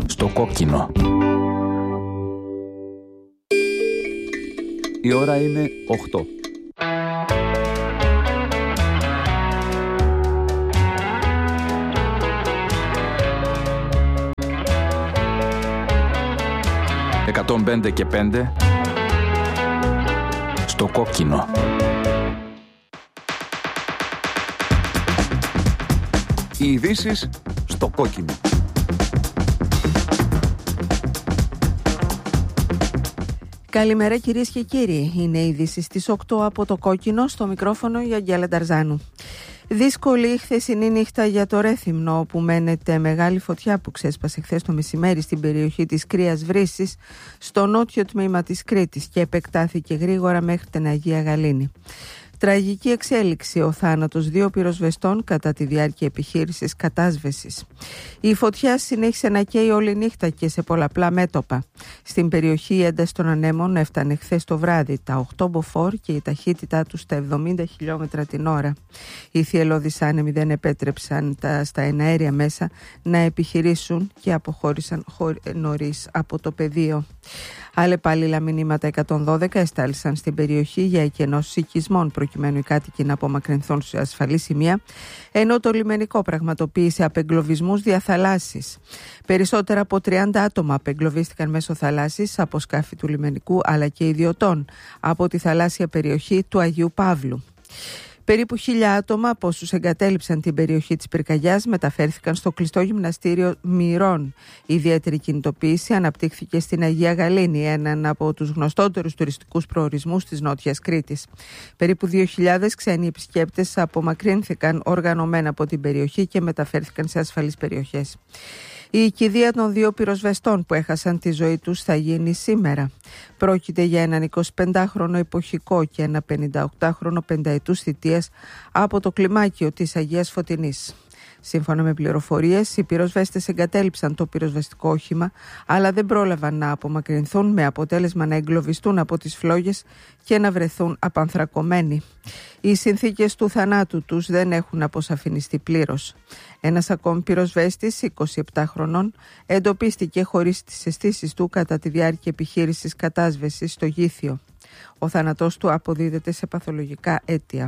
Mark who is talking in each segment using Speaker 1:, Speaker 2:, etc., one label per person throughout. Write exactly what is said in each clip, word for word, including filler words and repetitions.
Speaker 1: Στο κόκκινο. Η ώρα είναι οκτώ. εκατόν πέντε και πέντε. Στο κόκκινο. Οι ειδήσεις στο κόκκινο.
Speaker 2: Καλημέρα κυρίες και κύριοι. Είναι οι ειδήσεις στις οκτώ από το κόκκινο, στο μικρόφωνο η Αγγέλα Νταρζάνου. Δύσκολη η χθεσινή νύχτα για το Ρέθυμνο, όπου μένεται μεγάλη φωτιά που ξέσπασε χθες το μεσημέρι στην περιοχή της Κρύας Βρύσης, στο νότιο τμήμα της Κρήτης, και επεκτάθηκε γρήγορα μέχρι την Αγία Γαλήνη. Τραγική εξέλιξη ο θάνατος δύο πυροσβεστών κατά τη διάρκεια επιχείρησης κατάσβεσης. Η φωτιά συνέχισε να καίει όλη νύχτα και σε πολλαπλά μέτωπα. Στην περιοχή η ένταση των ανέμων έφτανε χθες το βράδυ τα οκτώ μποφόρ και η ταχύτητά τους στα εβδομήντα χιλιόμετρα την ώρα. Οι θυελλώδεις άνεμοι δεν επέτρεψαν τα, στα εναέρια μέσα να επιχειρήσουν και αποχώρησαν νωρίς από το πεδίο. Αλλεπάλληλα μηνύματα εκατόν δώδεκα εστάλησαν στην περιοχή για εκενώσεις οικισμών προκειμένου οι κάτοικοι να απομακρυνθούν σε ασφαλή σημεία, ενώ το λιμενικό πραγματοποίησε απεγκλωβισμούς διαθαλάσσης. Περισσότερα από τριάντα άτομα απεγκλωβίστηκαν μέσω θαλάσσης από σκάφη του λιμενικού αλλά και ιδιωτών από τη θαλάσσια περιοχή του Αγίου Παύλου. Περίπου χίλια άτομα από όσους εγκατέλειψαν την περιοχή της πυρκαγιάς μεταφέρθηκαν στο κλειστό γυμναστήριο Μυρών. Ιδιαίτερη κινητοποίηση αναπτύχθηκε στην Αγία Γαλήνη, έναν από τους γνωστότερους τουριστικούς προορισμούς της Νότιας Κρήτης. Περίπου δύο χιλιάδες ξένοι επισκέπτες απομακρύνθηκαν οργανωμένα από την περιοχή και μεταφέρθηκαν σε ασφαλείς περιοχές. Η κηδεία των δύο πυροσβεστών που έχασαν τη ζωή τους θα γίνει σήμερα. Πρόκειται για έναν εικοσιπεντάχρονο εποχικό και ένα πενηνταοκτάχρονο πενταετούς θητείας από το κλιμάκιο της Αγίας Φωτεινής. Σύμφωνα με πληροφορίες, οι πυροσβέστες εγκατέλειψαν το πυροσβεστικό όχημα, αλλά δεν πρόλαβαν να απομακρυνθούν, με αποτέλεσμα να εγκλωβιστούν από τις φλόγες και να βρεθούν απανθρακωμένοι. Οι συνθήκες του θανάτου τους δεν έχουν αποσαφινιστεί πλήρως. Ένας ακόμη πυροσβέστης, εικοσιεπτά χρονών, εντοπίστηκε χωρίς τις αισθήσεις του κατά τη διάρκεια επιχείρησης κατάσβεσης στο Γήθιο. Ο θάνατός του αποδίδεται σε παθολογικά αίτια.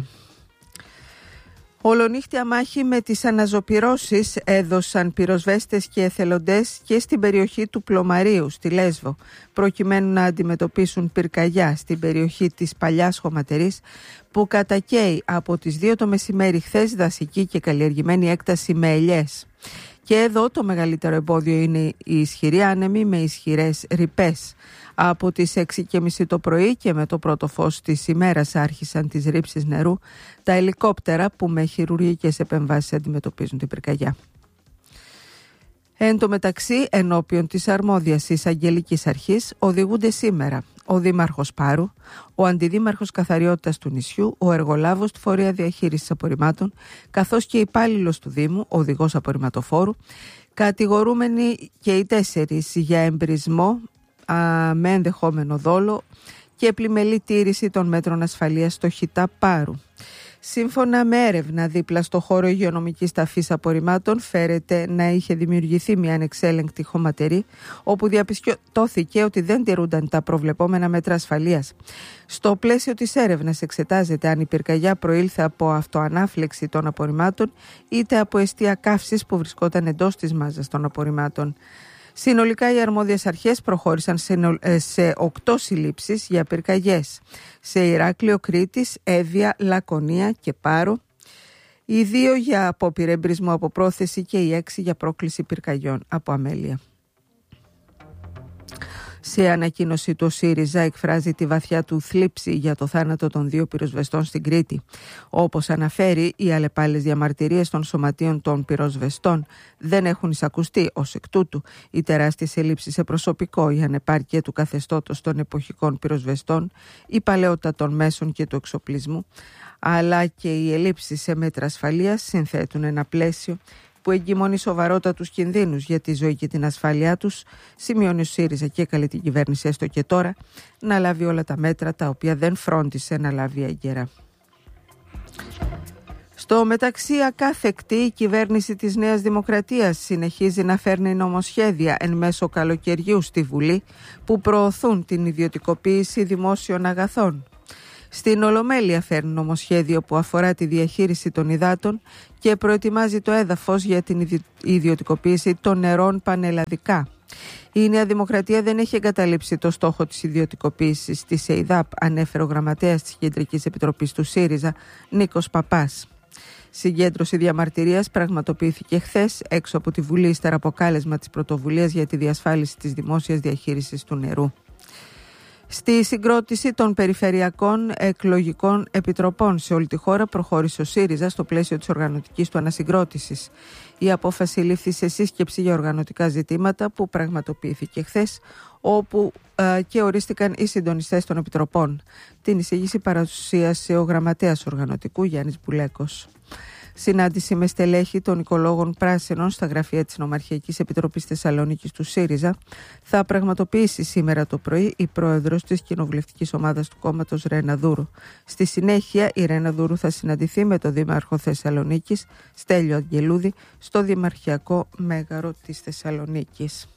Speaker 2: Ολονύχτια μάχη με τις αναζωπυρώσεις έδωσαν πυροσβέστες και εθελοντές και στην περιοχή του Πλωμαρίου, στη Λέσβο, προκειμένου να αντιμετωπίσουν πυρκαγιά στην περιοχή της Παλιάς Χωματερής, που κατακαίει από τις δύο το μεσημέρι χθες δασική και καλλιεργημένη έκταση με ελιές. Και εδώ το μεγαλύτερο εμπόδιο είναι οι ισχυροί άνεμοι με ισχυρές ρηπές. Από τις έξι και μισή το πρωί και με το πρώτο φως της ημέρας άρχισαν τις ρήψεις νερού τα ελικόπτερα που με χειρουργικές επεμβάσεις αντιμετωπίζουν την πυρκαγιά. Εν τω μεταξύ, ενώπιον της αρμόδιας εισαγγελικής αρχής οδηγούνται σήμερα ο Δήμαρχος Πάρου, ο Αντιδήμαρχος Καθαριότητας του νησιού, ο εργολάβος του Φορέα Διαχείρισης Απορριμμάτων, καθώς και υπάλληλος του Δήμου, ο οδηγός απορριμματοφόρου, κατηγορούμενοι και οι τέσσερις για εμπρισμό α, με ενδεχόμενο δόλο και πλημελή τήρηση των μέτρων ασφαλείας στο Χιτά Πάρου. Σύμφωνα με έρευνα δίπλα στο χώρο υγειονομικής ταφής απορριμμάτων, φέρεται να είχε δημιουργηθεί μια ανεξέλεγκτη χωματερή, όπου διαπιστώθηκε ότι δεν τηρούνταν τα προβλεπόμενα μέτρα ασφαλείας. Στο πλαίσιο της έρευνας εξετάζεται αν η πυρκαγιά προήλθε από αυτοανάφλεξη των απορριμμάτων είτε από εστία καύσης που βρισκόταν εντός της μάζας των απορριμμάτων. Συνολικά οι αρμόδιες αρχές προχώρησαν σε οκτώ συλλήψεις για πυρκαγιές σε Ηράκλειο, Κρήτης, Εύβοια, Λακωνία και Πάρο, οι δύο για απόπειρα εμπρισμού από πρόθεση και οι έξι για πρόκληση πυρκαγιών από αμέλεια. Σε ανακοίνωση του ΣΥΡΙΖΑ εκφράζει τη βαθιά του θλίψη για το θάνατο των δύο πυροσβεστών στην Κρήτη. Όπως αναφέρει, οι αλλεπάλληλες διαμαρτυρίες των σωματείων των πυροσβεστών δεν έχουν εισακουστεί. Ως εκ τούτου, οι τεράστιες ελλείψεις σε προσωπικό, η ανεπάρκεια του καθεστώτος των εποχικών πυροσβεστών, η παλαιότητα των μέσων και του εξοπλισμού, αλλά και οι ελλείψεις σε μέτρα ασφαλείας συνθέτουν ένα πλαίσιο που εγκυμονεί σοβαρότατους κινδύνους για τη ζωή και την ασφάλειά τους, σημειώνει ο ΣΥΡΙΖΑ και καλεί την κυβέρνηση έστω και τώρα να λάβει όλα τα μέτρα τα οποία δεν φρόντισε να λάβει έγκαιρα. Στο μεταξύ, ακάθεκτη, η κυβέρνηση της Νέας Δημοκρατίας συνεχίζει να φέρνει νομοσχέδια εν μέσω καλοκαιριού στη Βουλή που προωθούν την ιδιωτικοποίηση δημόσιων αγαθών. Στην Ολομέλεια φέρνει νομοσχέδιο που αφορά τη διαχείριση των υδάτων και προετοιμάζει το έδαφος για την ιδιωτικοποίηση των νερών πανελλαδικά. Η Νέα Δημοκρατία δεν έχει εγκαταλείψει το στόχο της ιδιωτικοποίησης της ΕΙΔΑΠ, ανέφερε ο γραμματέας της Κεντρικής Επιτροπής του ΣΥΡΙΖΑ, Νίκος Παπάς. Συγκέντρωση διαμαρτυρίας πραγματοποιήθηκε χθες έξω από τη Βουλή, ύστερα από κάλεσμα της πρωτοβουλίας για τη διασφάλιση της δημόσιας διαχείρισης του νερού. Στη συγκρότηση των περιφερειακών εκλογικών επιτροπών σε όλη τη χώρα προχώρησε ο ΣΥΡΙΖΑ στο πλαίσιο της οργανωτικής του ανασυγκρότησης. Η απόφαση λήφθη σε σύσκεψη για οργανωτικά ζητήματα που πραγματοποιήθηκε χθες, όπου α, και ορίστηκαν οι συντονιστές των επιτροπών. Την εισήγηση παρουσίασε ο γραμματέας οργανωτικού Γιάννης Μπουλέκος. Συνάντηση με στελέχη των οικολόγων Πράσινων στα γραφεία της Νομαρχιακής Επιτροπής Θεσσαλονίκης του ΣΥΡΙΖΑ θα πραγματοποιήσει σήμερα το πρωί η πρόεδρος της κοινοβουλευτικής ομάδας του κόμματος Ρένα Δούρου. Στη συνέχεια η Ρένα Δούρου θα συναντηθεί με τον Δήμαρχο Θεσσαλονίκης Στέλιο Αγγελούδη στο Δημαρχιακό Μέγαρο της Θεσσαλονίκης.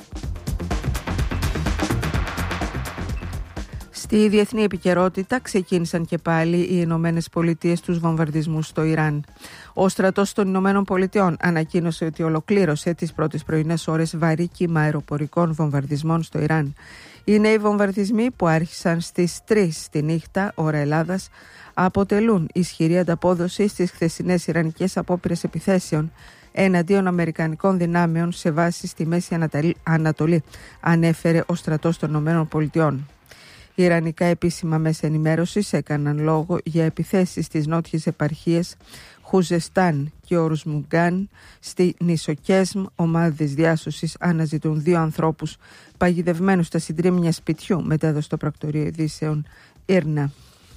Speaker 2: Στη διεθνή επικαιρότητα ξεκίνησαν και πάλι οι Ηνωμένες Πολιτείες τους βομβαρδισμούς στο Ιράν. Ο στρατός των Ηνωμένων Πολιτειών ανακοίνωσε ότι ολοκλήρωσε τις πρώτες πρωινές ώρες βαρύ κύμα αεροπορικών βομβαρδισμών στο Ιράν. Οι νέοι βομβαρδισμοί που άρχισαν στις τρεις τη νύχτα, ώρα Ελλάδας, αποτελούν ισχυρή ανταπόδοση στις χθεσινές ιρανικές απόπειρες επιθέσεων εναντίον αμερικανικών δυνάμεων σε βάση στη Μέση Ανατολή, ανέφερε ο στρατός των Ηνωμένων Πολιτειών. Οι ιρανικά επίσημα μέσα ενημέρωσης έκαναν λόγο για επιθέσεις στις νότιες επαρχίες Χουζεστάν και Ορουσμουγκάν. Στη Νησοκέσμ, ομάδες διάσωσης αναζητούν δύο ανθρώπους παγιδευμένους στα συντρίμμια σπιτιού, μετέδωσε το πρακτορείο ειδήσεων Ήρνα.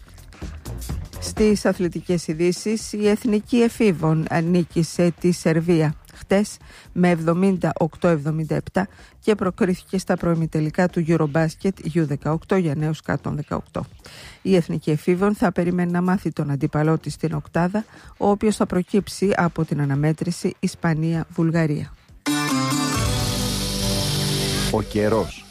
Speaker 2: Στις αθλητικές ειδήσεις, η Εθνική Εφήβων νίκησε τη Σερβία χτες με εβδομήντα οκτώ εβδομήντα επτά και προκρίθηκε στα προημιτελικά του Eurobasket γιου δεκαοκτώ για νέους κάτω των δεκαοκτώ. Η Εθνική Εφήβων θα περιμένει να μάθει τον αντίπαλό της στην οκτάδα, ο οποίος θα προκύψει από την αναμέτρηση Ισπανία-Βουλγαρία.
Speaker 1: Ο καιρός.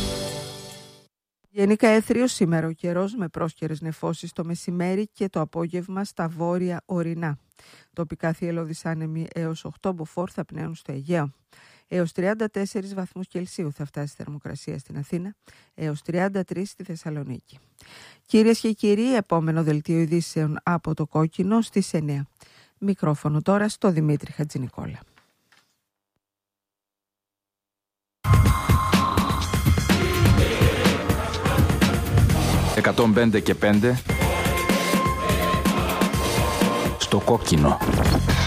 Speaker 2: Γενικά έθριος σήμερα ο καιρός με πρόσκαιρες νεφώσεις το μεσημέρι και το απόγευμα στα βόρεια ορεινά. Τοπικά θυελλώδεις άνεμοι έως οκτώ μποφόρ θα πνέουν στο Αιγαίο. Έως τριάντα τέσσερις βαθμούς Κελσίου θα φτάσει η θερμοκρασία στην Αθήνα, έως τριάντα τρεις στη Θεσσαλονίκη. Κυρίες και κύριοι, επόμενο δελτίο ειδήσεων από το Κόκκινο στις εννιά. Μικρόφωνο τώρα στο Δημήτρη Χατζηνικόλα.
Speaker 1: εκατόν πέντε και πέντε στο Κόκκινο.